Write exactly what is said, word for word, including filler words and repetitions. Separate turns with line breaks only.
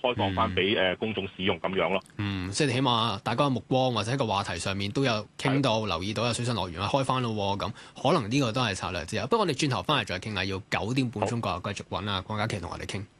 開放翻俾誒公眾使用咁樣咯。
嗯，即係起碼大家嘅目光或者喺個話題上面都有傾到，留意到有水上樂園啊開翻咯喎，咁可能呢個都係策略之一。不過我哋轉頭翻嚟再傾下，要九點半鐘過後繼續揾啊關家麒同我哋傾。